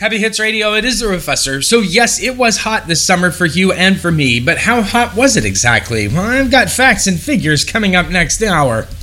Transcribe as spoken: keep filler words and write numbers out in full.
Happy Hits Radio, it is the Professor. So yes, it was hot this summer for you and for me, but how hot was it exactly? Well, I've got facts and figures coming up next hour.